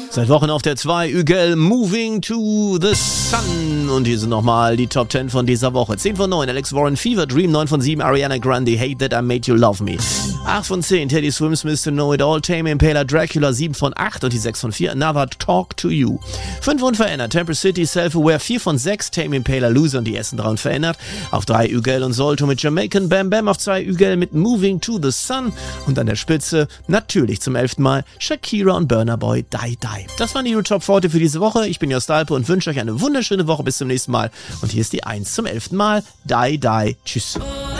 Seit Wochen auf der 2, Ügel, Moving to the Sun. Und hier sind nochmal die Top 10 von dieser Woche. 10 von 9, Alex Warren, Fever Dream. 9 von 7, Ariana Grande, Hate That I Made You Love Me. 8 von 10, Teddy Swims, Mr. Know It All, Tame Impala, Dracula. 7 von 8 und die 6 von 4, Another Talk to You. 5 unverändert, Temper City, Self-Aware. 4 von 6, Tame Impala, Loser und die ersten 3 unverändert. Auf 3, Ügel und Solto mit Jamaican Bam Bam. Auf 2, Ügel mit Moving to the Sun. Und an der Spitze, natürlich zum 11. Mal, Shakira und Burna Boy, Die Die. Das waren die Top 40 für diese Woche. Ich bin Jost Alpe und wünsche euch eine wunderschöne Woche. Bis zum nächsten Mal. Und hier ist die 1 zum 11. Mal, Die Die. Tschüss.